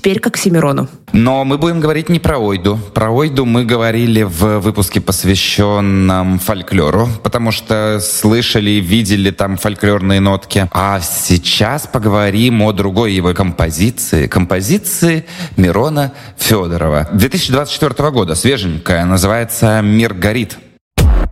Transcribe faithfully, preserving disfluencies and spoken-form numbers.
теперь к Оксимирону. Но мы будем говорить не про Ойду. Про Ойду мы говорили в выпуске, посвященном фольклору, потому что слышали и видели там фольклорные нотки. А сейчас поговорим о другой его композиции. Композиции Мирона Федорова. две тысячи двадцать четвёртого года, свеженькая, называется «Мир горит».